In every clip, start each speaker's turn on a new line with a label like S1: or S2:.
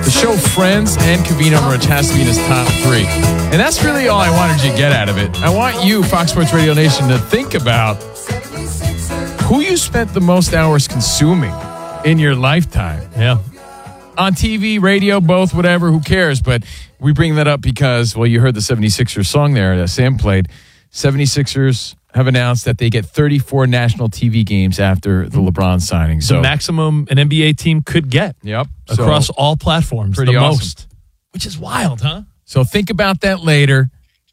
S1: The show Friends and Covino Merge has to be in his top 3. And that's really all I wanted you to get out of it. I want you, Fox Sports Radio Nation, to think about who you spent the most hours consuming in your lifetime.
S2: Yeah.
S1: On TV, radio, both, whatever, who cares? But we bring that up because, well, you heard the 76ers song there that Sam played. 76ers have announced that they get 34 national TV games after the LeBron signing. So
S2: the maximum an NBA team could get.
S1: Yep.
S2: Across all platforms.
S1: Pretty
S2: the
S1: awesome.
S2: most. Which is wild, huh?
S1: So think about that later.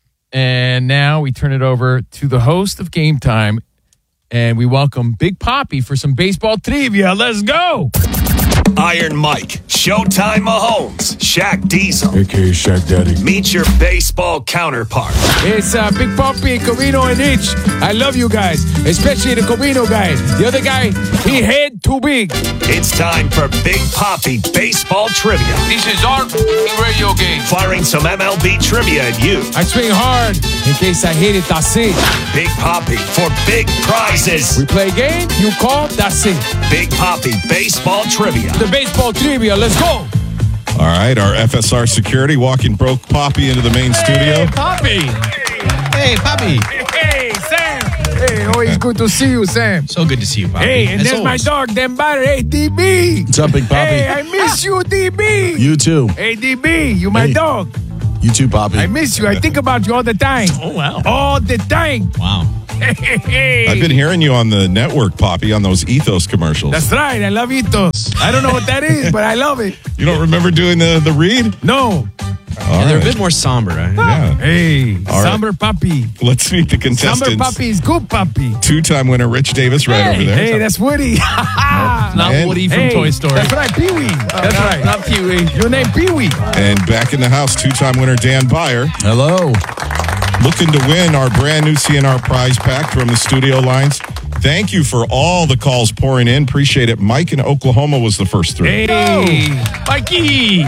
S1: And now we turn it over to the host of Game Time, and we welcome Big Papi for some baseball trivia. Let's go.
S3: Iron Mike, Showtime Mahomes, Shaq Diesel.
S4: A.K.A. Shaq Daddy.
S3: Meet your baseball counterpart.
S4: It's Big Papi, Covino, and Itch. I love you guys, especially the Covino guy. The other guy, he head too big.
S3: It's time for Big Papi Baseball Trivia.
S4: This is our radio game.
S3: Firing some MLB trivia at you.
S4: I swing hard in case I hit it, that's it.
S3: Big Papi for big prizes.
S4: We play a game, you call, that's it.
S3: Big Papi Baseball Trivia.
S4: The baseball trivia, let's go.
S5: All right, our FSR security walking broke Papi into the main studio.
S2: Papi.
S6: Hey, Papi.
S4: Hey, Sam. Hey, always good to see you, Sam.
S6: So good to see you, Papi.
S4: Hey, and
S6: As
S4: there's my
S6: always.
S4: dog, Dan Batter. Hey, DB.
S7: What's up, Big Papi?
S4: Hey, I miss you, DB.
S7: You too.
S4: Hey, DB, you my
S7: Hey.
S4: dog.
S7: You too, Papi.
S4: I miss you. I think about you all the time.
S2: Oh, wow.
S4: All the time.
S6: Wow.
S4: Hey.
S5: I've been hearing you on the network, Papi, on those Ethos commercials.
S4: That's right. I love Ethos. I don't know what that is, but I love it.
S5: You don't remember doing the read?
S4: No.
S5: All
S6: They're a
S5: right.
S6: bit more somber. Right?
S5: Yeah.
S4: Hey,
S5: All right.
S4: Summer Puppy.
S5: Let's meet the
S4: Summer
S5: contestants.
S4: Puppy is good puppy.
S5: Two-time winner Rich Davis right over there.
S4: Hey, that's Woody.
S2: Not
S5: And-
S2: Woody from
S4: Hey,
S2: Toy Story.
S4: That's right, Pee-wee. That's right.
S2: Not Pee-wee.
S4: Your name Pee-wee.
S5: And back in the house, two-time winner Dan Byer.
S7: Hello.
S5: Looking to win our brand new CNR prize pack from the studio lines. Thank you for all the calls pouring in. Appreciate it. Mike in Oklahoma was the first through.
S4: Hey.
S2: Mikey.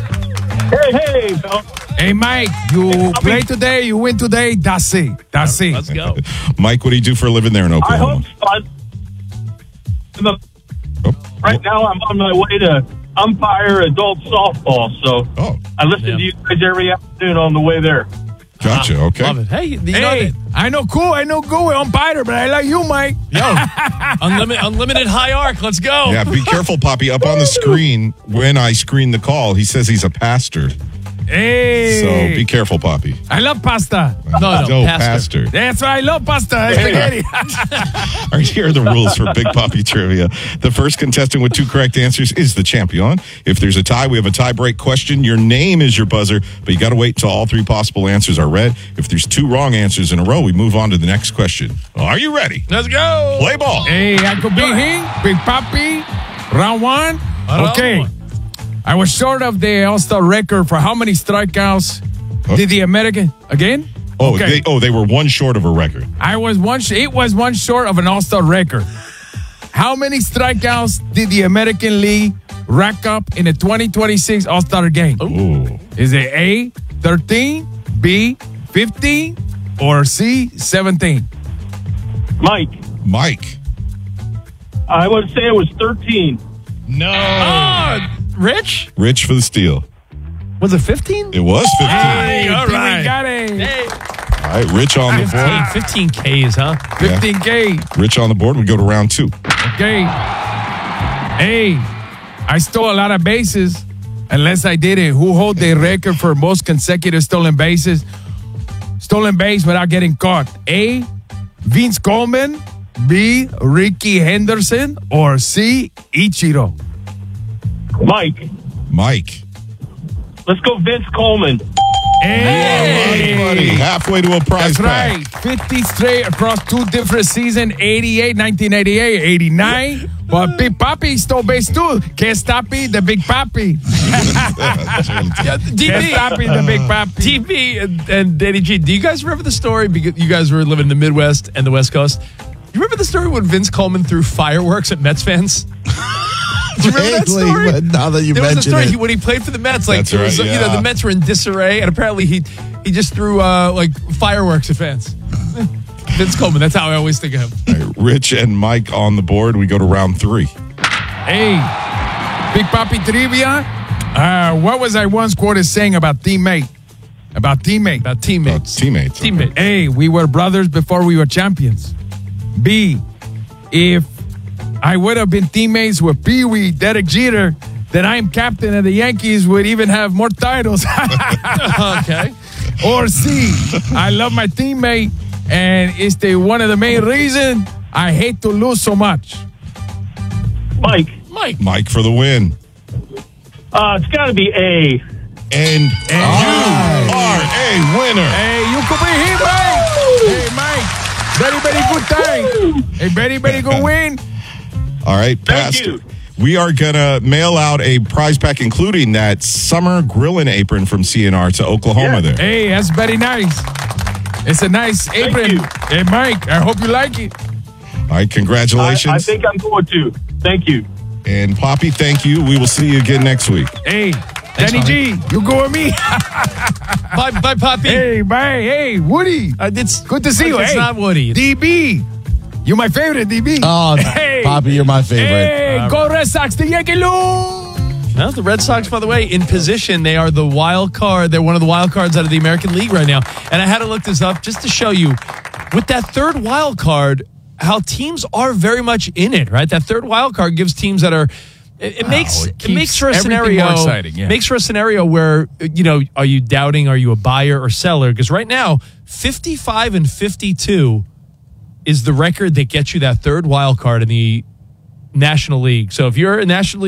S8: Hey, Bill.
S4: Hey, Mike, you play today, you win today. That's it. That's it.
S2: Let's go.
S5: Mike, what do you do for a living there in
S8: I
S5: Oklahoma?
S8: hope fun. Right now, I'm on my way to umpire adult softball, so
S5: Oh,
S8: I listen to you guys every afternoon on the way there.
S5: gotcha. Okay.
S2: Love it. Hey, you know
S4: Hey,
S2: that
S4: I know good with umpire, but I like you, Mike.
S2: unlimited high arc. Let's go.
S5: Yeah, be careful, Poppy. Up on the screen, when I screen the call, he says he's a pastor.
S4: Hey.
S5: So be careful, Poppy.
S4: I love pasta.
S2: No,
S5: pastor.
S4: That's why I love pasta. Spaghetti.
S5: All right, here are the rules for Big Poppy Trivia. The first contestant with 2 correct answers is the champion. If there's a tie, we have a tie break question. Your name is your buzzer, but you got to wait until all 3 possible answers are read. If there's 2 wrong answers in a row, we move on to the next question. Are you ready?
S2: Let's go.
S5: Play ball.
S4: Hey, I could be him. Big Papi. Round 1. Okay.
S2: one.
S4: I was short of the All-Star record for how many strikeouts did the American again?
S5: Oh,
S4: Okay.
S5: they were 1 short of a record.
S4: It was one short of an All-Star record. How many strikeouts did the American League rack up in the 2026 All-Star game?
S5: Ooh.
S4: Is it A, 13, B, 15, or C, 17?
S5: Mike.
S8: I would say it was 13.
S2: No. Rich?
S5: Rich for the steal.
S2: Was it 15?
S5: It was 15.
S4: Hey,
S2: all
S4: Pee-wee
S2: right.
S4: got it.
S5: All right, Rich on the board.
S2: 15 Ks, huh?
S4: 15K.
S5: Rich on the board. We go to round 2.
S4: Okay. Hey, I stole a lot of bases. Unless I did it, who hold the record for most consecutive stolen bases? Stolen base without getting caught. A, Vince Coleman. B, Ricky Henderson. Or C, Ichiro.
S5: Mike.
S8: Let's go Vince Coleman.
S4: Hey.
S5: Buddy, halfway to a prize
S4: That's
S5: pack.
S4: right. 50 straight across 2 different seasons, 88, 1988, 89. But Big Papi stole base too. Can't stop me, the Big Papi. Can't stop me, the Big Papi.
S2: DP and Danny G, do you guys remember the story? Because you guys were living in the Midwest and the West Coast. You remember the story when Vince Coleman threw fireworks at Mets fans? Do you remember that story?
S7: Vaguely, but now that you
S2: There was a
S7: mention
S2: story
S7: it.
S2: when he played for the Mets. Like
S5: That's
S2: there was,
S5: right,
S2: you know,
S5: yeah.
S2: the Mets were in disarray, and apparently he just threw like fireworks at fans. Vince Coleman. That's how I always think of him.
S5: All right, Rich and Mike on the board. We go to round 3.
S4: Hey, Big Papi trivia. What was I once quoted saying about teammate? About teammate.
S2: About teammates.
S5: Teammates.
S2: Teammate.
S4: A, we were brothers before we were champions. B, if I would have been teammates with Pee Wee, Derek Jeter, then I am captain of the Yankees would even have more titles.
S2: Okay.
S4: Or C, I love my teammate, and it's one of the main reasons I hate to lose so much.
S8: Mike,
S5: Mike for the win.
S8: it's got to be A.
S5: And you are a winner.
S4: Hey, you could be here, Mike. Hey, Mike. Very, very good time. A very, very good win.
S5: All right,
S8: Thank
S5: Pastor.
S8: you.
S5: We are going to mail out a prize pack, including that summer grilling apron from CNR to Oklahoma there.
S4: Hey, that's very nice. It's a nice apron.
S8: you.
S4: Hey, Mike, I hope you like it.
S5: All right, congratulations.
S8: I think I'm going to. Thank you.
S5: And Poppy, thank you. We will see you again next week.
S4: Hey, Danny G, you go with me.
S2: Bye, Poppy.
S4: Hey, bye. Hey, Woody.
S2: It's
S4: Good to see you.
S2: It's
S4: Hey,
S2: not Woody.
S4: DB. You're my favorite, DB.
S7: Oh, Poppy, you're my favorite.
S4: Hey, go Red Sox, the Yankee Lou.
S2: Well, the Red Sox, by the way, in position, they are the wild card. They're one of the wild cards out of the American League right now. And I had to look this up just to show you, with that third wild card, how teams are very much in it, right? That third wild card gives teams that are. It makes for a
S4: everything
S2: scenario
S4: more exciting, yeah.
S2: Makes for a scenario where, are you doubting? Are you a buyer or seller? Because right now, 55-52 is the record that gets you that third wild card in the National League. So if you're a National League